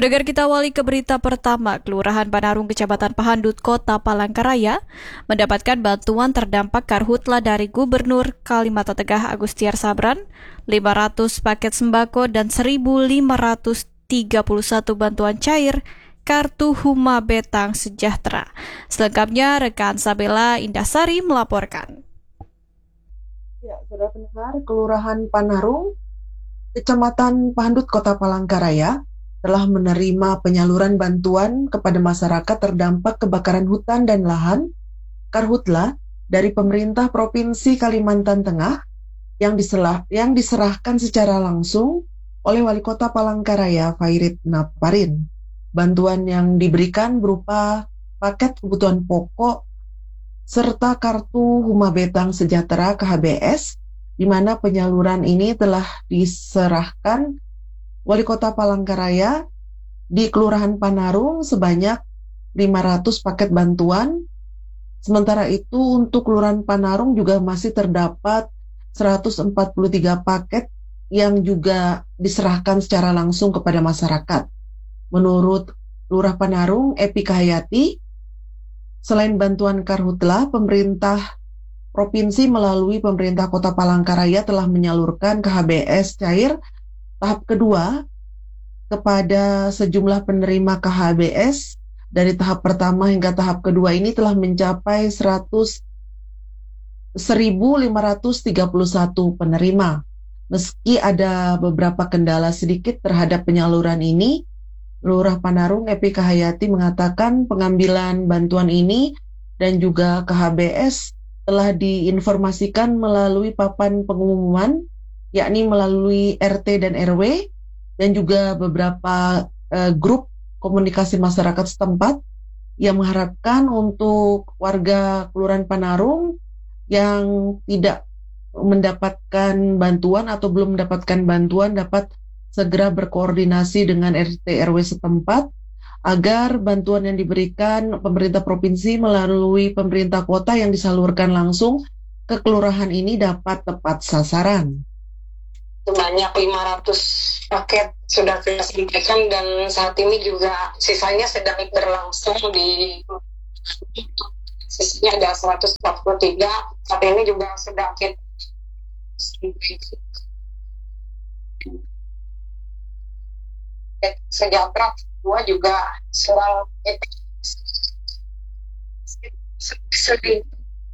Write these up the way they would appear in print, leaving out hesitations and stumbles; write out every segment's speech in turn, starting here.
Pendengar, kita awali ke berita pertama. Kelurahan Panarung, Kecamatan Pahandut, Kota Palangkaraya mendapatkan bantuan terdampak karhutla dari Gubernur Kalimantan Tengah Agustiar Sabran, 500 paket sembako dan 1.531 bantuan cair kartu Huma Betang Sejahtera. Selengkapnya rekan Sabela Indasari melaporkan. Ya, saudara pendengar, Kelurahan Panarung, Kecamatan Pahandut, Kota Palangkaraya telah menerima penyaluran bantuan kepada masyarakat terdampak kebakaran hutan dan lahan karhutla dari pemerintah Provinsi Kalimantan Tengah yang diserahkan secara langsung oleh Wali Kota Palangkaraya, Fairit Naparin. Bantuan yang diberikan berupa paket kebutuhan pokok serta kartu Huma Betang Sejahtera KHBS, di mana penyaluran ini telah diserahkan Wali Kota Palangkaraya di Kelurahan Panarung sebanyak 500 paket bantuan. Sementara itu untuk Kelurahan Panarung juga masih terdapat 143 paket yang juga diserahkan secara langsung kepada masyarakat. Menurut Lurah Panarung, Epi Kahayati, selain bantuan karhutla, pemerintah provinsi melalui pemerintah Kota Palangkaraya telah menyalurkan KHBS cair tahap kedua kepada sejumlah penerima KHBS. Dari tahap pertama hingga tahap kedua ini telah mencapai 1.531 penerima. Meski ada beberapa kendala sedikit terhadap penyaluran ini, Lurah Panarung Epi Kahayati mengatakan pengambilan bantuan ini dan juga KHBS telah diinformasikan melalui papan pengumuman, yakni melalui RT dan RW, dan juga beberapa grup komunikasi masyarakat setempat yang mengharapkan untuk warga Kelurahan Panarung yang tidak mendapatkan bantuan atau belum mendapatkan bantuan dapat segera berkoordinasi dengan RT RW setempat agar bantuan yang diberikan pemerintah provinsi melalui pemerintah kota yang disalurkan langsung ke kelurahan ini dapat tepat sasaran. Banyak 500 paket sudah kita sediakan dan saat ini juga sisanya sedang berlangsung di sisanya ada 143. Saat ini juga sedang kita sejahtera dua juga sedang 30.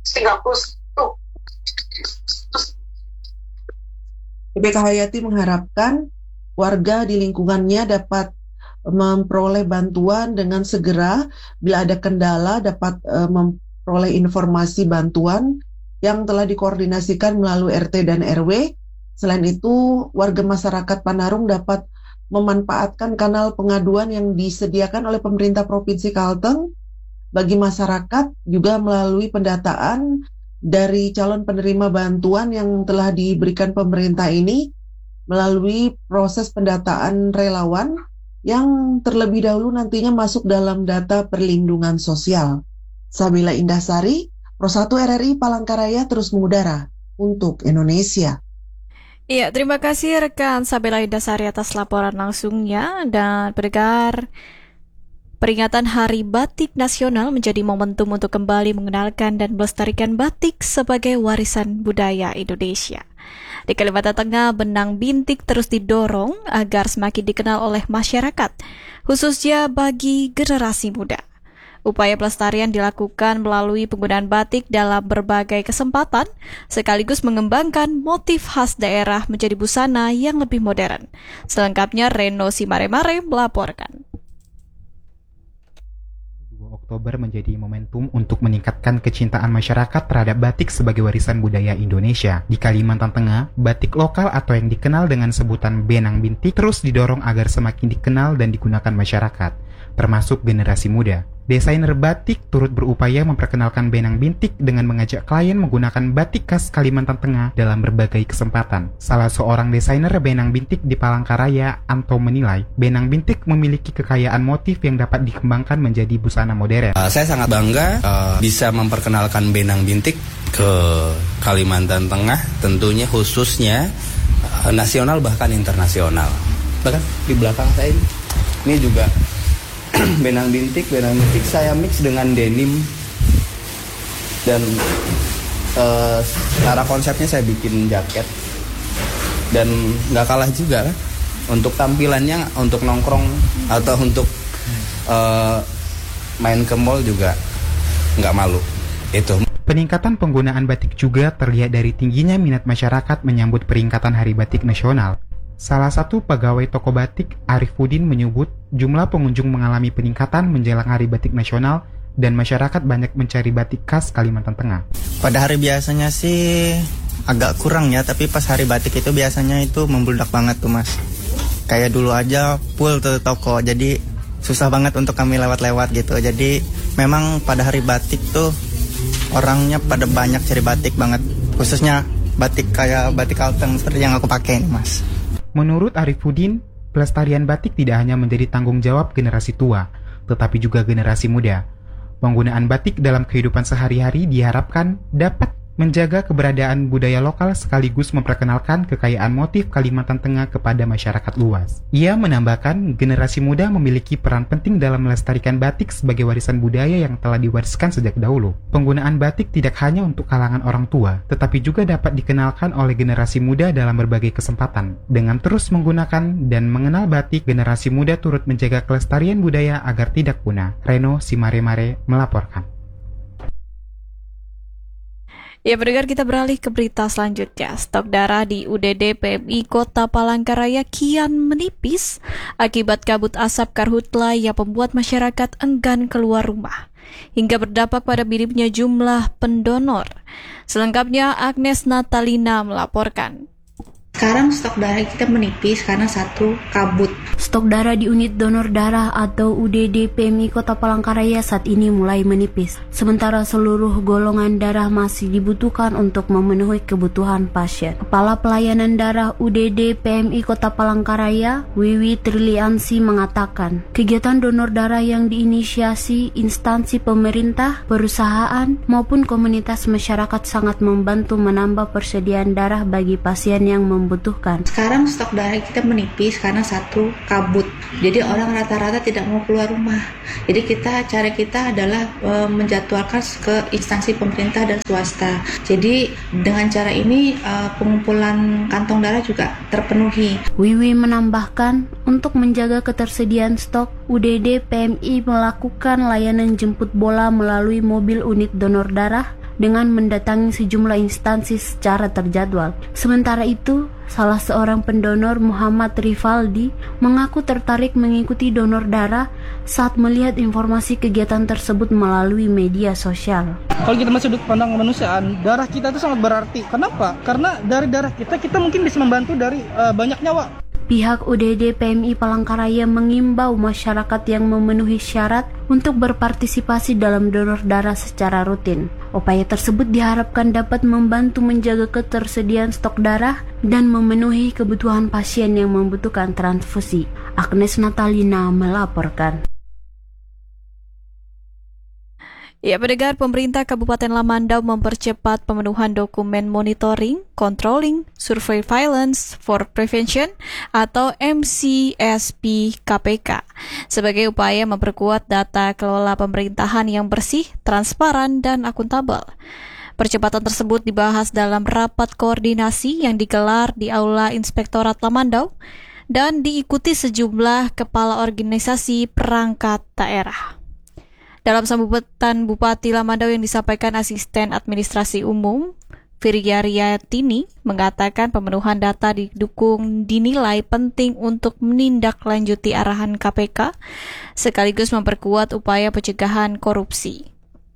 Epi Kahayati mengharapkan warga di lingkungannya dapat memperoleh bantuan dengan segera. Bila ada kendala dapat memperoleh informasi bantuan yang telah dikoordinasikan melalui RT dan RW. Selain itu, warga masyarakat Panarung dapat memanfaatkan kanal pengaduan yang disediakan oleh pemerintah Provinsi Kalteng bagi masyarakat, juga melalui pendataan dari calon penerima bantuan yang telah diberikan pemerintah ini melalui proses pendataan relawan yang terlebih dahulu nantinya masuk dalam data perlindungan sosial. Sabila Indasari, Pro1 RRI Palangkaraya terus mengudara untuk Indonesia. Iya, terima kasih rekan Sabila Indasari atas laporan langsungnya. Dan pendengar, peringatan Hari Batik Nasional menjadi momentum untuk kembali mengenalkan dan melestarikan batik sebagai warisan budaya Indonesia. Di Kalimantan Tengah, benang bintik terus didorong agar semakin dikenal oleh masyarakat, khususnya bagi generasi muda. Upaya pelestarian dilakukan melalui penggunaan batik dalam berbagai kesempatan, sekaligus mengembangkan motif khas daerah menjadi busana yang lebih modern. Selengkapnya Reno Simaremare melaporkan. Oktober menjadi momentum untuk meningkatkan kecintaan masyarakat terhadap batik sebagai warisan budaya Indonesia. Di Kalimantan Tengah, batik lokal atau yang dikenal dengan sebutan benang bintik terus didorong agar semakin dikenal dan digunakan masyarakat, termasuk generasi muda. Desainer batik turut berupaya memperkenalkan benang bintik dengan mengajak klien menggunakan batik khas Kalimantan Tengah dalam berbagai kesempatan. Salah seorang desainer benang bintik di Palangkaraya, Anto, menilai benang bintik memiliki kekayaan motif yang dapat dikembangkan menjadi busana modern. Saya sangat bangga bisa memperkenalkan benang bintik ke Kalimantan Tengah, tentunya khususnya nasional bahkan internasional. Bahkan di belakang saya ini Ini juga benang bintik saya mix dengan denim. Dan secara konsepnya saya bikin jaket. Dan nggak kalah juga kan. Untuk tampilannya, untuk nongkrong atau untuk main ke mall juga nggak malu. Itu. Peningkatan penggunaan batik juga terlihat dari tingginya minat masyarakat menyambut peringatan Hari Batik Nasional. Salah satu pegawai toko batik, Arifuddin, menyebut jumlah pengunjung mengalami peningkatan menjelang Hari Batik Nasional dan masyarakat banyak mencari batik khas Kalimantan Tengah. Pada hari biasanya sih agak kurang ya, tapi pas hari batik itu biasanya itu membludak banget tuh Mas. Kayak dulu aja full tuh toko, jadi susah banget untuk kami lewat-lewat gitu. Jadi memang pada hari batik tuh orangnya pada banyak cari batik banget, khususnya batik kayak batik Kalteng seperti yang aku pakai nih Mas. Menurut Arifuddin, pelestarian batik tidak hanya menjadi tanggung jawab generasi tua, tetapi juga generasi muda. Penggunaan batik dalam kehidupan sehari-hari diharapkan dapat menjaga keberadaan budaya lokal sekaligus memperkenalkan kekayaan motif Kalimantan Tengah kepada masyarakat luas. Ia menambahkan generasi muda memiliki peran penting dalam melestarikan batik sebagai warisan budaya yang telah diwariskan sejak dahulu. Penggunaan batik tidak hanya untuk kalangan orang tua, tetapi juga dapat dikenalkan oleh generasi muda dalam berbagai kesempatan. Dengan terus menggunakan dan mengenal batik, generasi muda turut menjaga kelestarian budaya agar tidak punah. Reno Simaremare melaporkan. Ya, pendengar, kita beralih ke berita selanjutnya. Stok darah di UDD PMI Kota Palangkaraya kian menipis akibat kabut asap karhutla yang membuat masyarakat enggan keluar rumah, hingga berdampak pada minimnya jumlah pendonor. Selengkapnya Agnes Natalina melaporkan. Sekarang stok darah kita menipis karena satu, kabut. Stok darah di unit donor darah atau UDD PMI Kota Palangkaraya saat ini mulai menipis. Sementara seluruh golongan darah masih dibutuhkan untuk memenuhi kebutuhan pasien. Kepala Pelayanan Darah UDD PMI Kota Palangkaraya, Wiwi Triliansi, mengatakan, kegiatan donor darah yang diinisiasi instansi pemerintah, perusahaan, maupun komunitas masyarakat sangat membantu menambah persediaan darah bagi pasien yang membutuhkan. Sekarang stok darah kita menipis karena satu, kabut. Jadi orang rata-rata tidak mau keluar rumah. Jadi cara kita adalah menjadwalkan ke instansi pemerintah dan swasta. Jadi dengan cara ini pengumpulan kantong darah juga terpenuhi. Wiwi menambahkan, untuk menjaga ketersediaan stok, UDD PMI melakukan layanan jemput bola melalui mobil unit donor darah dengan mendatangi sejumlah instansi secara terjadwal. Sementara itu, salah seorang pendonor, Muhammad Rivaldi, mengaku tertarik mengikuti donor darah saat melihat informasi kegiatan tersebut melalui media sosial. Kalau kita masuk sudut pandang kemanusiaan, darah kita itu sangat berarti. Kenapa? Karena dari darah kita mungkin bisa membantu dari banyak nyawa. Pihak UDD PMI Palangkaraya mengimbau masyarakat yang memenuhi syarat untuk berpartisipasi dalam donor darah secara rutin. Upaya tersebut diharapkan dapat membantu menjaga ketersediaan stok darah dan memenuhi kebutuhan pasien yang membutuhkan transfusi. Agnes Natalina melaporkan. Ya, pendengar, pemerintah Kabupaten Lamandau mempercepat pemenuhan dokumen Monitoring, Controlling, Surveillance for Prevention atau MCSP KPK sebagai upaya memperkuat data kelola pemerintahan yang bersih, transparan, dan akuntabel. Percepatan tersebut dibahas dalam rapat koordinasi yang digelar di Aula Inspektorat Lamandau dan diikuti sejumlah kepala organisasi perangkat daerah. Dalam sambutan Bupati Lamandau yang disampaikan Asisten Administrasi Umum, Firyariyatini, mengatakan pemenuhan data didukung dinilai penting untuk menindaklanjuti arahan KPK, sekaligus memperkuat upaya pencegahan korupsi.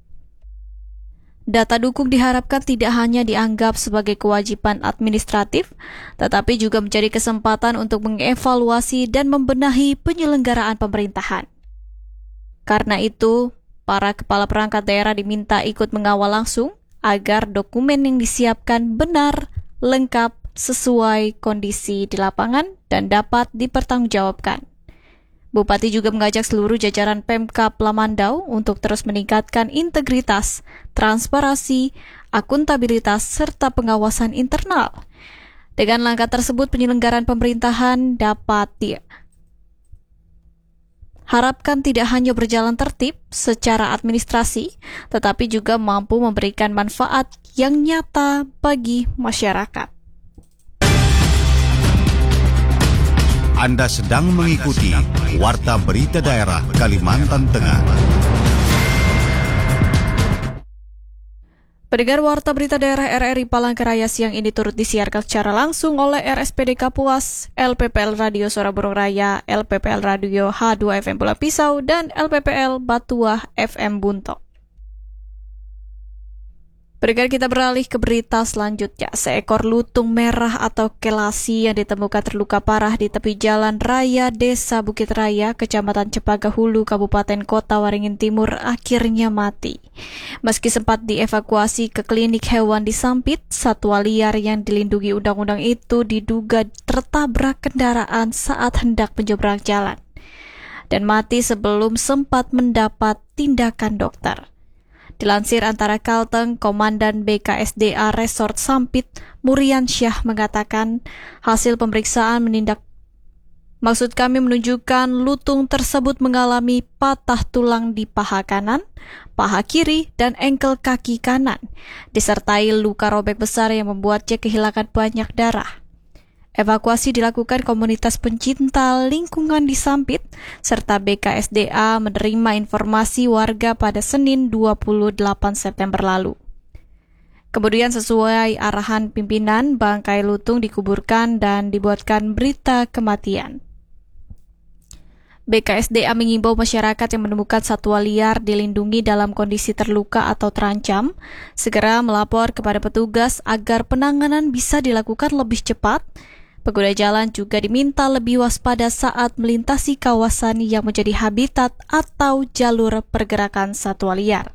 Data dukung diharapkan tidak hanya dianggap sebagai kewajiban administratif, tetapi juga menjadi kesempatan untuk mengevaluasi dan membenahi penyelenggaraan pemerintahan. Karena itu, para kepala perangkat daerah diminta ikut mengawal langsung agar dokumen yang disiapkan benar, lengkap, sesuai kondisi di lapangan dan dapat dipertanggungjawabkan. Bupati juga mengajak seluruh jajaran Pemkab Lamandau untuk terus meningkatkan integritas, transparansi, akuntabilitas, serta pengawasan internal. Dengan langkah tersebut, penyelenggaraan pemerintahan dapat harapkan tidak hanya berjalan tertib secara administrasi, tetapi juga mampu memberikan manfaat yang nyata bagi masyarakat. Anda sedang mengikuti Warta Berita Daerah Kalimantan Tengah. Pendengar Warta Berita Daerah RRI Palangkaraya siang ini turut disiarkan secara langsung oleh RSPD Kapuas, LPPL Radio Suara Burung Raya, LPPL Radio H2 FM Pulau Pisau, dan LPPL Batuah FM Buntok. Pendengar, kita beralih ke berita selanjutnya. Seekor lutung merah atau kelasi yang ditemukan terluka parah di tepi jalan raya Desa Bukit Raya, Kecamatan Cempaka Hulu, Kabupaten Kota Waringin Timur, akhirnya mati. Meski sempat dievakuasi ke klinik hewan di Sampit, satwa liar yang dilindungi undang-undang itu diduga tertabrak kendaraan saat hendak menyeberang jalan dan mati sebelum sempat mendapat tindakan dokter. Dilansir Antara Kalteng, Komandan BKSDA Resort Sampit, Murian Syah mengatakan, hasil pemeriksaan maksud kami menunjukkan lutung tersebut mengalami patah tulang di paha kanan, paha kiri, dan engkel kaki kanan, disertai luka robek besar yang membuatnya kehilangan banyak darah. Evakuasi dilakukan komunitas pencinta lingkungan di Sampit, serta BKSDA menerima informasi warga pada Senin 28 September lalu. Kemudian sesuai arahan pimpinan, bangkai lutung dikuburkan dan dibuatkan berita kematian. BKSDA mengimbau masyarakat yang menemukan satwa liar dilindungi dalam kondisi terluka atau terancam, segera melapor kepada petugas agar penanganan bisa dilakukan lebih cepat. Pengguna jalan juga diminta lebih waspada saat melintasi kawasan yang menjadi habitat atau jalur pergerakan satwa liar.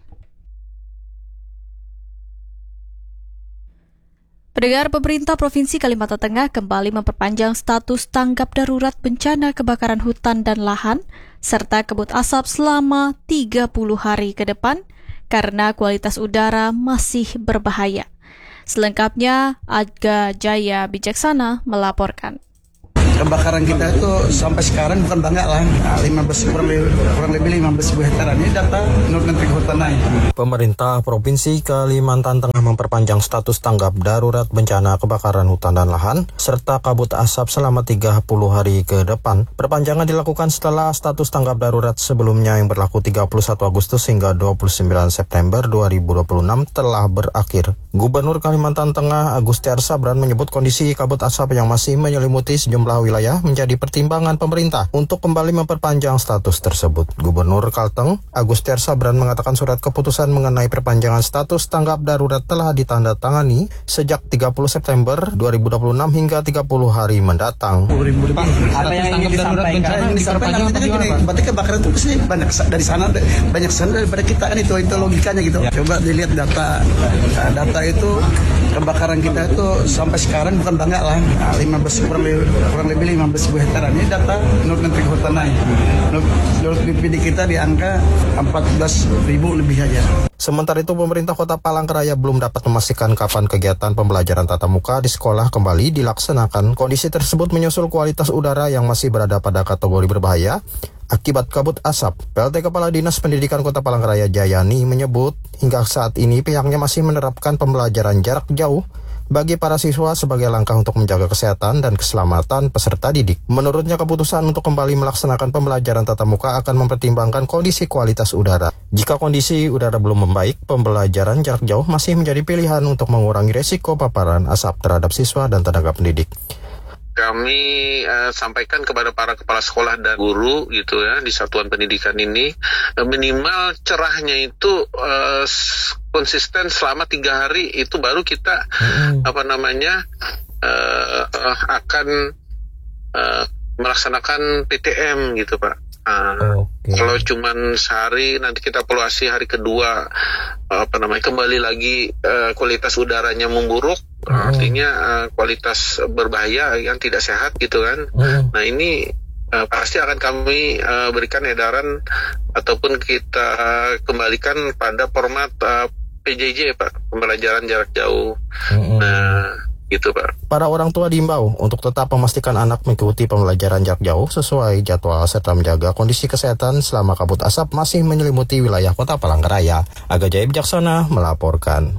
Pendengar, pemerintah Provinsi Kalimantan Tengah kembali memperpanjang status tanggap darurat bencana kebakaran hutan dan lahan serta kabut asap selama 30 hari ke depan karena kualitas udara masih berbahaya. Selengkapnya, Aga Jaya Bijaksana melaporkan. Kebakaran kita itu sampai sekarang bukan banyak lah, 15 kurang lebih 15 hektar. Ini data menurut Menteri Kehutanan. Pemerintah Provinsi Kalimantan Tengah memperpanjang status tanggap darurat bencana kebakaran hutan dan lahan serta kabut asap selama 30 hari ke depan. Perpanjangan dilakukan setelah status tanggap darurat sebelumnya yang berlaku 31 Agustus hingga 29 September 2026 telah berakhir. Gubernur Kalimantan Tengah Agustiar Sabran menyebut kondisi kabut asap yang masih menyelimuti sejumlah wilayah menjadi pertimbangan pemerintah untuk kembali memperpanjang status tersebut. Gubernur Kalteng, Agustiar Sabran mengatakan surat keputusan mengenai perpanjangan status tanggap darurat telah ditandatangani sejak 30 September 2026 hingga 30 hari mendatang. Apa yang ingin disampaikan berarti kebakaran itu pasti banyak dari sana daripada kita kan itu logikanya gitu. Coba dilihat data itu kebakaran kita itu sampai sekarang bukan banyak lah, 15 kurang lebih 15 hektar. Ini data menurut Menteri Kehutanan. Menurut BPD kita di angka 14.000 lebih aja. Sementara itu, pemerintah Kota Palangkaraya belum dapat memastikan kapan kegiatan pembelajaran tatap muka di sekolah kembali dilaksanakan. Kondisi tersebut menyusul kualitas udara yang masih berada pada kategori berbahaya akibat kabut asap. PLT Kepala Dinas Pendidikan Kota Palangkaraya Jayani menyebut hingga saat ini pihaknya masih menerapkan pembelajaran jarak jauh bagi para siswa sebagai langkah untuk menjaga kesehatan dan keselamatan peserta didik. Menurutnya, keputusan untuk kembali melaksanakan pembelajaran tatap muka akan mempertimbangkan kondisi kualitas udara. Jika kondisi udara belum membaik, pembelajaran jarak jauh masih menjadi pilihan untuk mengurangi resiko paparan asap terhadap siswa dan tenaga pendidik. Kami sampaikan kepada para kepala sekolah dan guru gitu ya di satuan pendidikan ini, minimal cerahnya itu konsisten selama 3 hari, itu baru kita akan melaksanakan PTM gitu Pak. Kalau cuman sehari, nanti kita evaluasi hari kedua kembali lagi kualitas udaranya memburuk, artinya kualitas berbahaya yang tidak sehat gitu kan. Nah ini pasti akan kami berikan edaran ataupun kita kembalikan pada format PJJ Pak, pembelajaran jarak jauh. Nah gitu Pak. Para orang tua diimbau untuk tetap memastikan anak mengikuti pembelajaran jarak jauh sesuai jadwal serta menjaga kondisi kesehatan selama kabut asap masih menyelimuti wilayah Kota Palangkaraya. Aga Jaya Bijaksana melaporkan.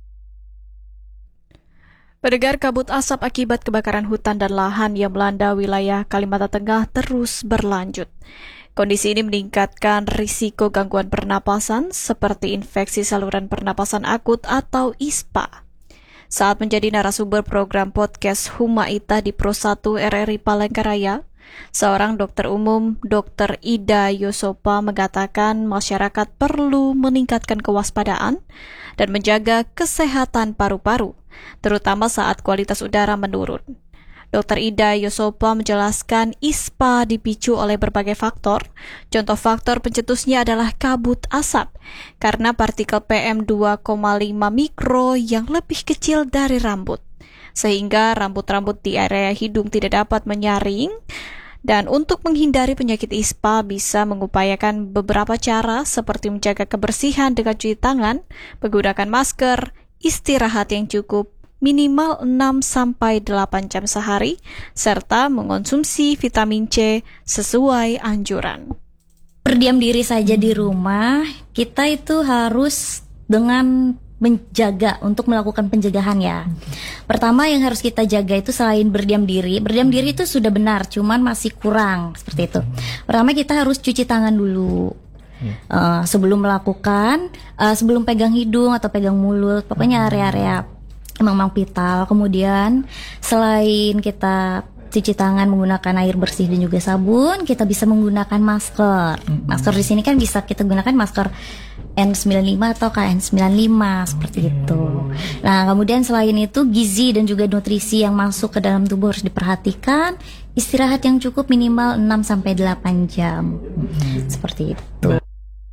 Pendengar, kabut asap akibat kebakaran hutan dan lahan yang melanda wilayah Kalimantan Tengah terus berlanjut. Kondisi ini meningkatkan risiko gangguan pernapasan seperti infeksi saluran pernapasan akut atau ISPA. Saat menjadi narasumber program podcast Humaita di Pro 1 RRI Palangkaraya, seorang dokter umum, Dr. Ida Yosopa, mengatakan masyarakat perlu meningkatkan kewaspadaan dan menjaga kesehatan paru-paru, terutama saat kualitas udara menurun. Dr. Ida Yosopa menjelaskan ISPA dipicu oleh berbagai faktor. Contoh faktor pencetusnya adalah kabut asap, karena partikel PM2,5 mikro yang lebih kecil dari rambut, sehingga rambut-rambut di area hidung tidak dapat menyaring. Dan untuk menghindari penyakit ISPA bisa mengupayakan beberapa cara seperti menjaga kebersihan dengan cuci tangan, menggunakan masker, istirahat yang cukup, minimal 6-8 jam sehari, serta mengonsumsi vitamin C sesuai anjuran. Berdiam diri saja di rumah, kita itu harus dengan menjaga untuk melakukan pencegahan ya. Pertama yang harus kita jaga itu selain berdiam diri itu sudah benar, cuman masih kurang seperti itu. Pertama kita harus cuci tangan dulu. Sebelum melakukan, sebelum pegang hidung atau pegang mulut, pokoknya area-area memang vital. Kemudian selain kita cuci tangan menggunakan air bersih dan juga sabun, kita bisa menggunakan masker. Masker di sini kan bisa kita gunakan masker N95 atau KN95 seperti itu. Nah, kemudian selain itu gizi dan juga nutrisi yang masuk ke dalam tubuh harus diperhatikan. Istirahat yang cukup minimal 6-8 jam. Seperti itu.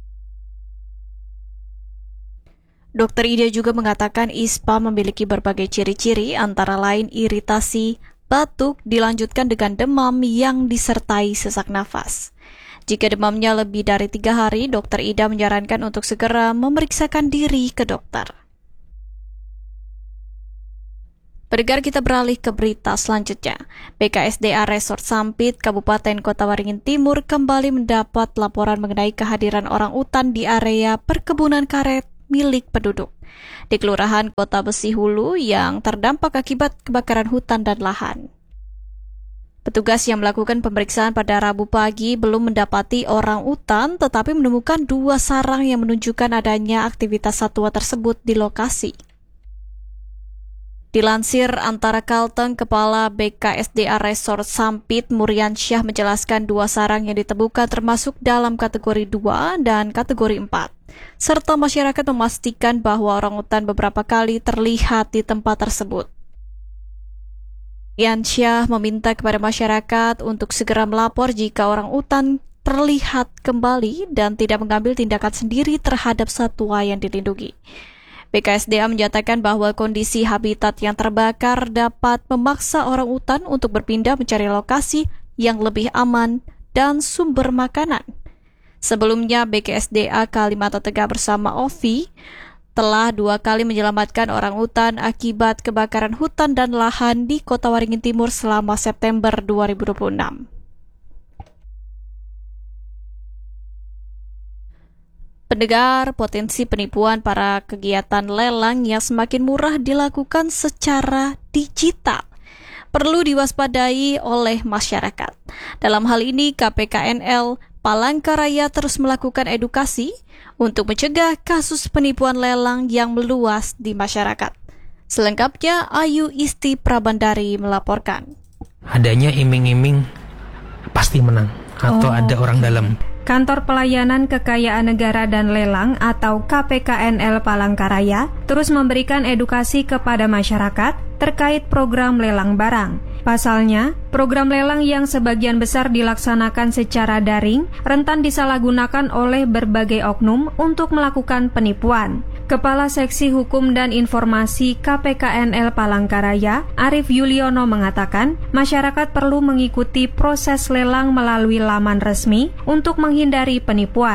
Dr. Ida juga mengatakan ISPA memiliki berbagai ciri-ciri, antara lain iritasi, batuk, dilanjutkan dengan demam yang disertai sesak nafas. Jika demamnya lebih dari 3 hari, Dr. Ida menyarankan untuk segera memeriksakan diri ke dokter. Pendengar, kita beralih ke berita selanjutnya. BKSDA Resort Sampit, Kabupaten Kota Waringin Timur kembali mendapat laporan mengenai kehadiran orang utan di area perkebunan karet milik penduduk di Kelurahan Kota Besi Hulu yang terdampak akibat kebakaran hutan dan lahan. Petugas yang melakukan pemeriksaan pada Rabu pagi belum mendapati orang utan, tetapi menemukan 2 sarang yang menunjukkan adanya aktivitas satwa tersebut di lokasi. Dilansir Antara Kalteng, Kepala BKSDA Resort Sampit Muriansyah menjelaskan 2 sarang yang ditemukan termasuk dalam kategori 2 dan kategori 4. Serta masyarakat memastikan bahwa orangutan beberapa kali terlihat di tempat tersebut. Muriansyah meminta kepada masyarakat untuk segera melapor jika orangutan terlihat kembali dan tidak mengambil tindakan sendiri terhadap satwa yang dilindungi. BKSDA menyatakan bahwa kondisi habitat yang terbakar dapat memaksa orangutan untuk berpindah mencari lokasi yang lebih aman dan sumber makanan. Sebelumnya, BKSDA Kalimantan Tengah bersama OVI telah 2 kali menyelamatkan orangutan akibat kebakaran hutan dan lahan di Kota Waringin Timur selama September 2026. Pendengar, potensi penipuan para kegiatan lelang yang semakin murah dilakukan secara digital perlu diwaspadai oleh masyarakat. Dalam hal ini, KPKNL Palangkaraya terus melakukan edukasi untuk mencegah kasus penipuan lelang yang meluas di masyarakat. Selengkapnya, Ayu Isti Prabandari melaporkan. Adanya iming-iming pasti menang atau ada orang dalam. Kantor Pelayanan Kekayaan Negara dan Lelang atau KPKNL Palangkaraya terus memberikan edukasi kepada masyarakat terkait program lelang barang. Pasalnya, program lelang yang sebagian besar dilaksanakan secara daring rentan disalahgunakan oleh berbagai oknum untuk melakukan penipuan. Kepala Seksi Hukum dan Informasi KPKNL Palangkaraya, Arif Yuliono mengatakan, masyarakat perlu mengikuti proses lelang melalui laman resmi untuk menghindari penipuan.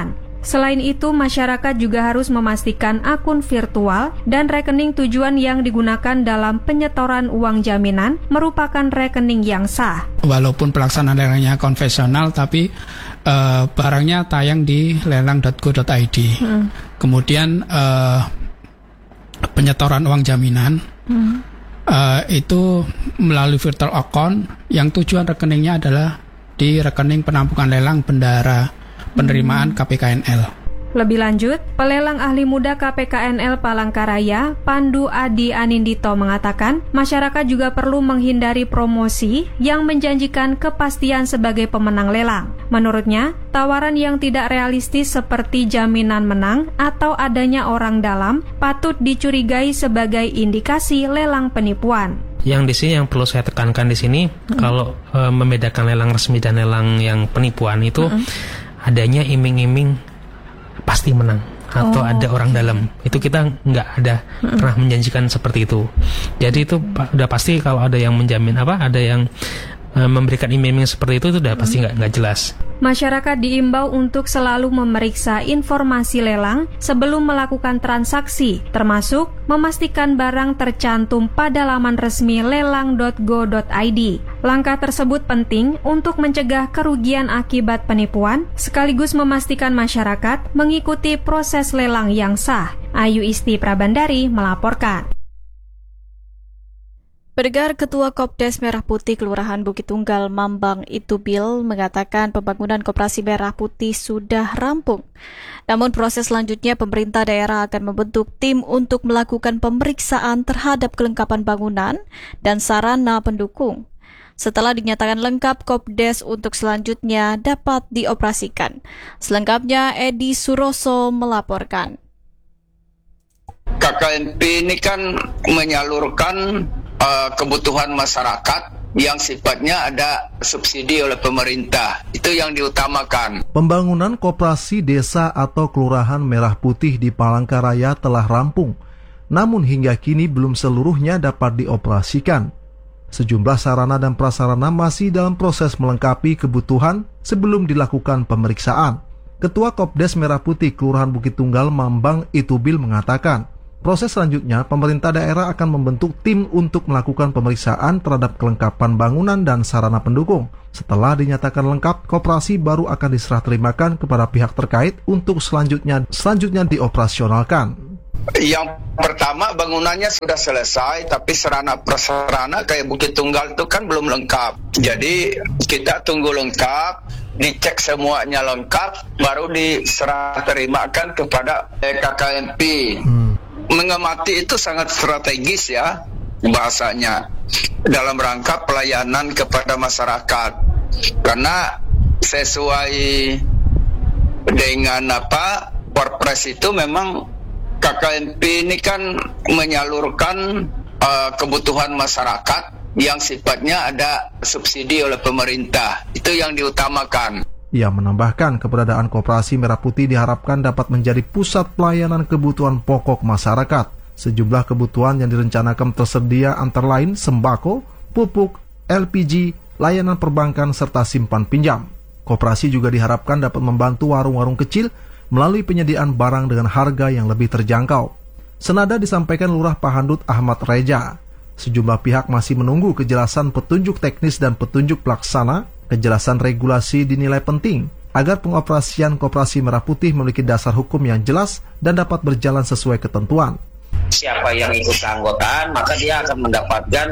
Selain itu, masyarakat juga harus memastikan akun virtual dan rekening tujuan yang digunakan dalam penyetoran uang jaminan merupakan rekening yang sah. Walaupun pelaksanaan lelangnya konvensional, tapi barangnya tayang di lelang.go.id. Kemudian penyetoran uang jaminan itu melalui virtual account yang tujuan rekeningnya adalah di rekening penampungan lelang bendahara penerimaan KPKNL. Lebih lanjut, pelelang ahli muda KPKNL Palangkaraya, Pandu Adi Anindito mengatakan, masyarakat juga perlu menghindari promosi yang menjanjikan kepastian sebagai pemenang lelang. Menurutnya, tawaran yang tidak realistis seperti jaminan menang atau adanya orang dalam patut dicurigai sebagai indikasi lelang penipuan. Yang di sini yang perlu saya tekankan di sini, kalau membedakan lelang resmi dan lelang yang penipuan itu adanya iming-iming pasti menang atau ada orang dalam. Itu kita nggak ada pernah menjanjikan seperti itu. Jadi itu udah pasti kalau ada yang menjamin ada yang memberikan iming-iming seperti itu udah pasti nggak jelas. Masyarakat diimbau untuk selalu memeriksa informasi lelang sebelum melakukan transaksi, termasuk memastikan barang tercantum pada laman resmi lelang.go.id. Langkah tersebut penting untuk mencegah kerugian akibat penipuan, sekaligus memastikan masyarakat mengikuti proses lelang yang sah. Ayu Isti Prabandari melaporkan. Pendengar, Ketua Kopdes Merah Putih Kelurahan Bukit Tunggal Mambang Itubil mengatakan pembangunan Koperasi Merah Putih sudah rampung. Namun proses selanjutnya pemerintah daerah akan membentuk tim untuk melakukan pemeriksaan terhadap kelengkapan bangunan dan sarana pendukung. Setelah dinyatakan lengkap, Kopdes untuk selanjutnya dapat dioperasikan. Selengkapnya Edi Suroso melaporkan. KKNP ini kan menyalurkan kebutuhan masyarakat yang sifatnya ada subsidi oleh pemerintah. Itu yang diutamakan. Pembangunan koperasi desa atau kelurahan Merah Putih di Palangkaraya telah rampung, namun hingga kini belum seluruhnya dapat dioperasikan. Sejumlah sarana dan prasarana masih dalam proses melengkapi kebutuhan sebelum dilakukan pemeriksaan. Ketua Kopdes Merah Putih Kelurahan Bukit Tunggal Mambang Itubil mengatakan, proses selanjutnya, pemerintah daerah akan membentuk tim untuk melakukan pemeriksaan terhadap kelengkapan bangunan dan sarana pendukung. Setelah dinyatakan lengkap, koperasi baru akan diserah terimakan kepada pihak terkait untuk selanjutnya dioperasionalkan. Yang pertama, bangunannya sudah selesai, tapi sarana-prasarana kayak Bukit Tunggal itu kan belum lengkap. Jadi kita tunggu lengkap, dicek semuanya lengkap, baru diserah terimakan kepada KKNP. Mengamati itu sangat strategis ya bahasanya dalam rangka pelayanan kepada masyarakat, karena sesuai dengan Perpres itu memang KKNP ini kan menyalurkan kebutuhan masyarakat yang sifatnya ada subsidi oleh pemerintah. Itu yang diutamakan. Ia menambahkan keberadaan Koperasi Merah Putih diharapkan dapat menjadi pusat pelayanan kebutuhan pokok masyarakat. Sejumlah kebutuhan yang direncanakan tersedia antara lain sembako, pupuk, LPG, layanan perbankan, serta simpan pinjam. Koperasi juga diharapkan dapat membantu warung-warung kecil melalui penyediaan barang dengan harga yang lebih terjangkau. Senada disampaikan Lurah Pahandut Ahmad Reja. Sejumlah pihak masih menunggu kejelasan petunjuk teknis dan petunjuk pelaksana. Kejelasan regulasi dinilai penting agar pengoperasian Koperasi Merah Putih memiliki dasar hukum yang jelas dan dapat berjalan sesuai ketentuan. Siapa yang ikut keanggotaan, maka dia akan mendapatkan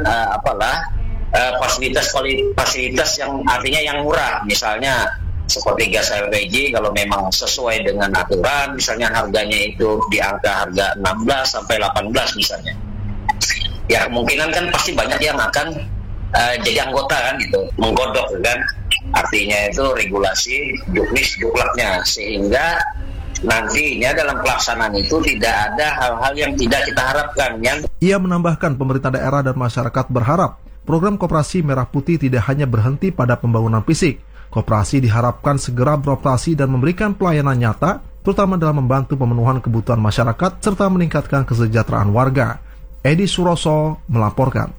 fasilitas yang artinya yang murah. Misalnya seperti gas LPG, kalau memang sesuai dengan aturan, misalnya harganya itu di angka harga 16 sampai 18 misalnya. Ya kemungkinan kan pasti banyak yang akan jadi anggota kan gitu, menggodok kan, artinya itu regulasi juklaknya, sehingga nantinya dalam pelaksanaan itu tidak ada hal-hal yang tidak kita harapkan. Ia menambahkan pemerintah daerah dan masyarakat berharap program Koperasi Merah Putih tidak hanya berhenti pada pembangunan fisik. Koperasi diharapkan segera beroperasi dan memberikan pelayanan nyata, terutama dalam membantu pemenuhan kebutuhan masyarakat serta meningkatkan kesejahteraan warga. Edi Suroso melaporkan.